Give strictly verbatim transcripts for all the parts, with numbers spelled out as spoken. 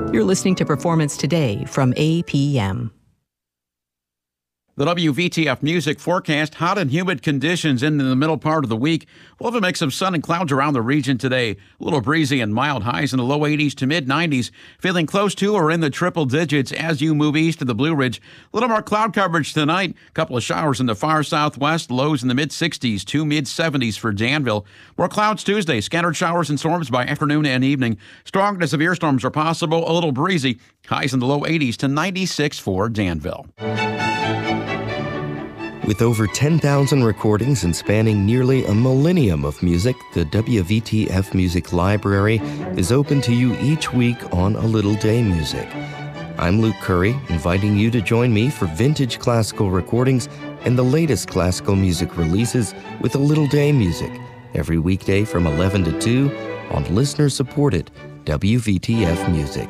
You're listening to Performance Today from A P M. The W V T F Music forecast: hot and humid conditions into the middle part of the week. We'll have a mix of sun and clouds around the region today. A little breezy and mild, highs in the low eighties to mid nineties. Feeling close to or in the triple digits as you move east of the Blue Ridge. A little more cloud coverage tonight. A couple of showers in the far southwest. Lows in the mid sixties to mid seventies for Danville. More clouds Tuesday. Scattered showers and storms by afternoon and evening. Strong to severe storms are possible. A little breezy. Highs in the low eighties to ninety-six for Danville. With over ten thousand recordings and spanning nearly a millennium of music, the W V T F Music Library is open to you each week on A Little Day Music. I'm Luke Curry, inviting you to join me for vintage classical recordings and the latest classical music releases with A Little Day Music, every weekday from eleven to two on listener-supported W V T F Music.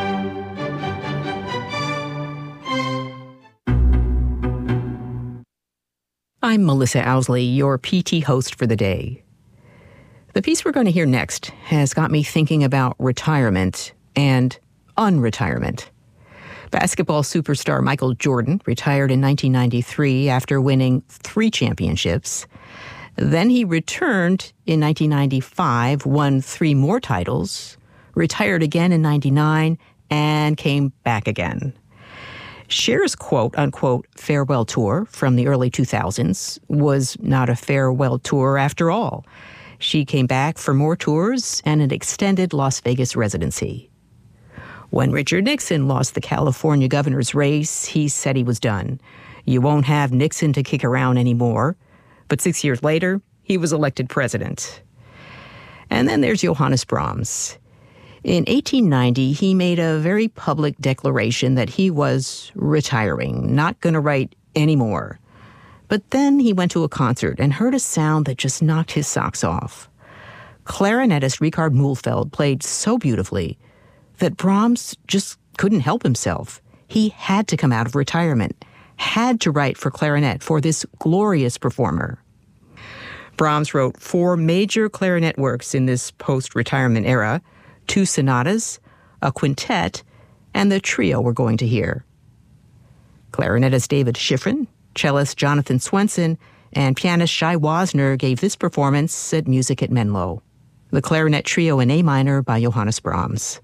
I'm Melissa Owsley, your P T host for the day. The piece we're going to hear next has got me thinking about retirement and unretirement. Basketball superstar Michael Jordan retired in nineteen ninety-three after winning three championships. Then he returned in nineteen ninety-five, won three more titles, retired again in ninety-nine, and came back again. Cher's quote-unquote farewell tour from the early two thousands was not a farewell tour after all. She came back for more tours and an extended Las Vegas residency. When Richard Nixon lost the California governor's race, he said he was done. You won't have Nixon to kick around anymore. But six years later, he was elected president. And then there's Johannes Brahms. In eighteen ninety, he made a very public declaration that he was retiring, not going to write anymore. But then he went to a concert and heard a sound that just knocked his socks off. Clarinetist Richard Mühlfeld played so beautifully that Brahms just couldn't help himself. He had to come out of retirement, had to write for clarinet for this glorious performer. Brahms wrote four major clarinet works in this post-retirement era: two sonatas, a quintet, and the trio we're going to hear. Clarinetist David Schifrin, cellist Jonathan Swenson, and pianist Shai Wasner gave this performance at Music at Menlo. The clarinet trio in A minor by Johannes Brahms.